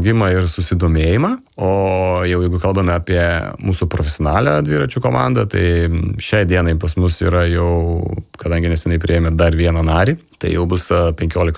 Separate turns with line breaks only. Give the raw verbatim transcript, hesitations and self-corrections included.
augimą ir susidomėjimą. O jau jeigu kalbame apie mūsų profesionalią dviračių komandą, tai šiai dienai pas mus yra jau, kadangi neseniai priėmė dar vieną narį, tai jau bus penkiolika